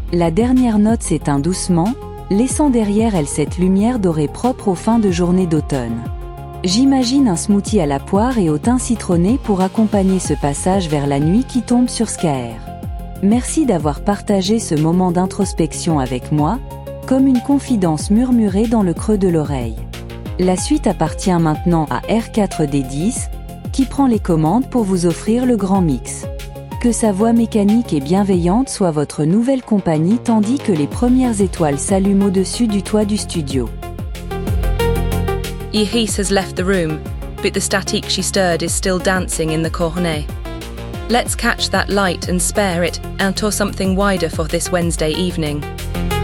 La dernière note s'éteint doucement, laissant derrière elle cette lumière dorée propre aux fins de journée d'automne. J'imagine un smoothie à la poire et au thym citronné pour accompagner ce passage vers la nuit qui tombe sur Skaer. Merci d'avoir partagé ce moment d'introspection avec moi, comme une confidence murmurée dans le creux de l'oreille. La suite appartient maintenant à R4D10, qui prend les commandes pour vous offrir le grand mix. Que sa voix mécanique et bienveillante soit votre nouvelle compagnie tandis que les premières étoiles s'allument au-dessus du toit du studio. Yehis has left the room, but the statique she stirred is still dancing in the cornet. Let's catch that light and spare it, and or something wider for this Wednesday evening.